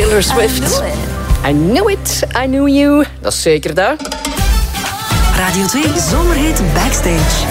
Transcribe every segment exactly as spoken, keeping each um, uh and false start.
Taylor Swift. I knew it, I knew you. Dat is zeker daar. Radio twee Zomerhit Backstage.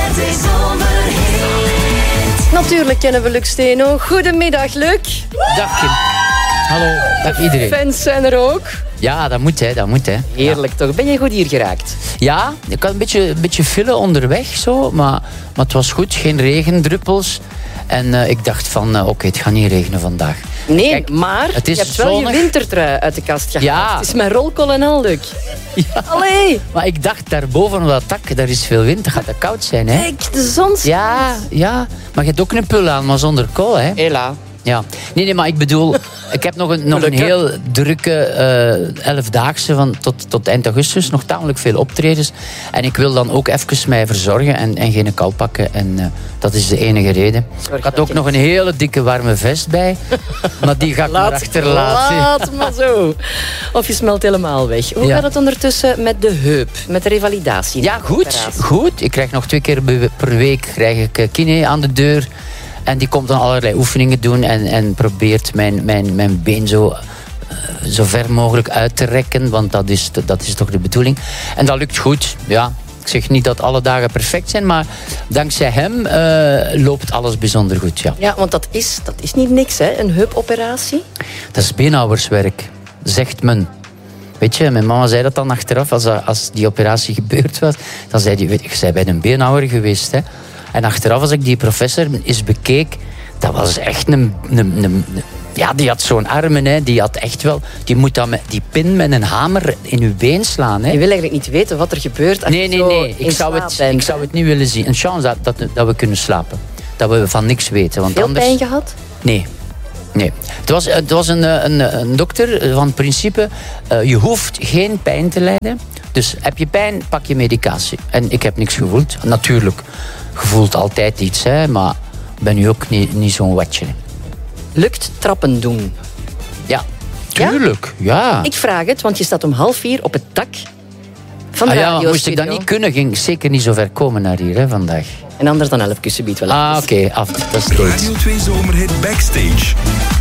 Natuurlijk kennen we Luc Steno. Goedemiddag, Luc. Dag Kim. Hallo, dag iedereen. Fans zijn er ook. Ja, dat moet hè, dat moet hè. Heerlijk toch. Ben je goed hier geraakt? Ja, ik had een beetje, een beetje file onderweg zo, maar, maar het was goed. Geen regendruppels. En uh, ik dacht van, uh, oké, okay, het gaat niet regenen vandaag. Nee, Kijk, maar het is je hebt wel zonnig. je wintertrui uit de kast gehaald. Ja. Het is mijn rolkol en al, Luc. Ja. Allee. Maar ik dacht, daarboven op dat dak, daar is veel wind. Dat gaat dat koud zijn, hè? Kijk, de zon. Ja, ja. Maar je hebt ook een pul aan, maar zonder kool, hè? Hela. Ja. Nee, nee, maar ik bedoel, ik heb nog een, nog een heel drukke uh, elfdaagse van tot, tot eind augustus. Nog tamelijk veel optredens. En ik wil dan ook even mij verzorgen en, en geen kou pakken. En uh, dat is de enige reden. Zorg ik had dat ook je... nog een hele dikke warme vest bij. Maar die ga ik laat, maar achterlaten. Laat maar zo. Of je smelt helemaal weg. Hoe Ja. gaat het ondertussen met de heup? Met de revalidatie? Ja, goed, goed. Ik krijg nog twee keer per week krijg ik kine aan de deur. En die komt dan allerlei oefeningen doen en, en probeert mijn, mijn, mijn been zo, uh, zo ver mogelijk uit te rekken. Want dat is, dat is toch de bedoeling. En dat lukt goed, ja. Ik zeg niet dat alle dagen perfect zijn, maar dankzij hem uh, loopt alles bijzonder goed, ja. Ja, want dat is, dat is niet niks, hè? Een heupoperatie. Dat is beenhouwerswerk, zegt men. Weet je, mijn mama zei dat dan achteraf, als, als die operatie gebeurd was. Dan zei die, weet je, je bent bij een beenhouwer geweest, hè. En achteraf, als ik die professor eens bekeek, dat was echt een... een, een, een ja, die had zo'n armen, hè. Die had echt wel... Die moet dan met die pin met een hamer in uw been slaan, hè. Je wil eigenlijk niet weten wat er gebeurt als Nee, je nee, zo nee. in Ik zou, slaap het, bent. ik zou het niet willen zien. Een chance dat, dat, dat we kunnen slapen. Dat we van niks weten. Want Veel anders... pijn gehad? Nee. Nee. Het was, het was een, een, een dokter van het principe... Uh, je hoeft geen pijn te lijden. Dus heb je pijn, pak je medicatie. En ik heb niks gevoeld. Natuurlijk, je voelt altijd iets, hè, maar ik ben nu ook niet, niet zo'n watje. Lukt trappen doen? Ja, tuurlijk. Ja? Ja. Ik vraag het, want je staat om half vier op het dak van de ah, ja, radiostudio. moest ik dat niet kunnen, ging ik zeker niet zo ver komen naar hier, hè, vandaag. En anders dan elf kussen biedt wel. Ah, oké, okay, af. Dat is steeds. Radio twee Zomerhit Backstage.